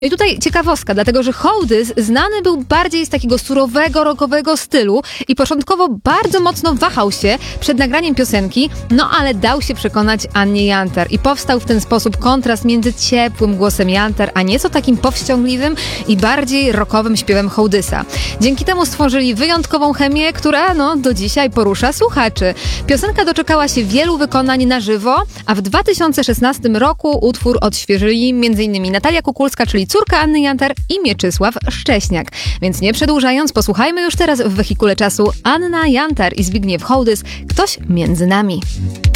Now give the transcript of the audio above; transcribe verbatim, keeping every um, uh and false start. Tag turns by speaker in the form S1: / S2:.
S1: I tutaj ciekawostka, dlatego że Hołdys znany był bardziej z takiego surowego, rockowego stylu i początkowo bardzo mocno wahał się przed nagraniem piosenki, no ale dał się przekonać Annie Janter i powstał w ten sposób kontrast między ciepłym głosem Janter, a nieco takim powściągliwym i bardziej rockowym śpiewem Hołdysa. Dzięki temu stworzyli wyjątkową chemię, która no do dzisiaj porusza słuchaczy. Piosenka doczekała się wielu wykonań na żywo, a w dwa tysiące szesnastym roku utwór odświeżyli m.in. Natalia Kukulska, czyli córka Anny Janter i Mieczysław Szcześniak. Więc nie przedłużając, posłuchajmy już teraz w wehikule czasu Anna Janter i Zbigniew Hołdys. Ktoś między nami.